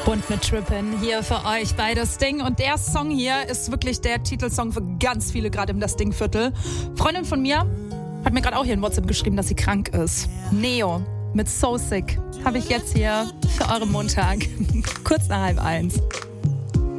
Und mit Trippin' hier für euch bei Das Ding. Und der Song hier ist wirklich der Titelsong für ganz viele, gerade im Das Ding-Viertel. Freundin von mir hat mir gerade auch hier in WhatsApp geschrieben, dass sie krank ist. Neo mit So Sick habe ich jetzt hier für euren Montag. Kurz nach 12:30.